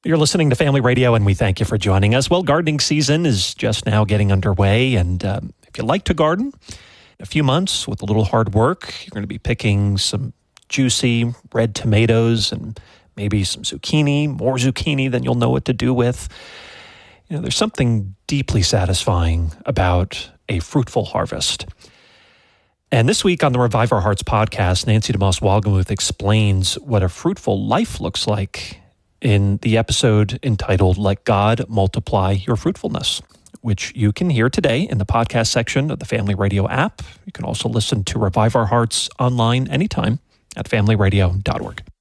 You're listening to Family Radio, and we thank you for joining us. Well, gardening season is just now getting underway, and if you like to garden, in a few months with a little hard work, you're going to be picking some juicy red tomatoes and maybe some zucchini, more zucchini than you'll know what to do with. You know, there's something deeply satisfying about a fruitful harvest. And this week on the Revive Our Hearts podcast, Nancy DeMoss Wolgemuth explains what a fruitful life looks like in the episode entitled Let God Multiply Your Fruitfulness, which you can hear today in the podcast section of the Family Radio app. You can also listen to Revive Our Hearts online anytime at familyradio.org.